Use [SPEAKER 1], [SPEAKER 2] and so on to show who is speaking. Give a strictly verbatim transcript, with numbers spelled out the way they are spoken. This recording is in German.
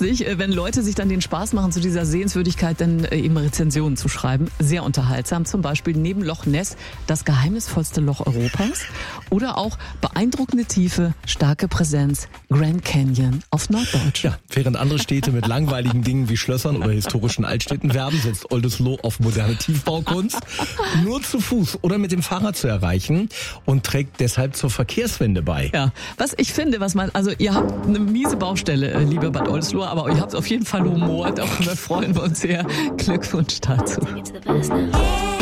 [SPEAKER 1] lustig, wenn Leute sich dann den Spaß machen, zu dieser Sehenswürdigkeit dann eben Rezensionen zu schreiben. Sehr unterhaltsam. Zum Beispiel neben Loch Ness das geheimnisvollste Loch Europas oder auch beeindruckende Tiefe, starke Präsenz, Grand Canyon auf Norddeutsch.
[SPEAKER 2] Ja, während andere Städte mit langweiligen Dingen wie Schlössern oder historischen Altstädten werben, setzt Oldesloe auf moderne Tiefbaukunst. Nur zu Fuß oder mit dem Fahrrad zu erreichen und trägt deshalb zur Verkehrswende bei.
[SPEAKER 1] Ja, was ich finde, was man, also ihr habt eine miese Baustelle, liebe Bad Oldesloe, aber ihr habt auf jeden Fall Humor. Darüber freuen wir uns sehr. Glückwunsch dazu.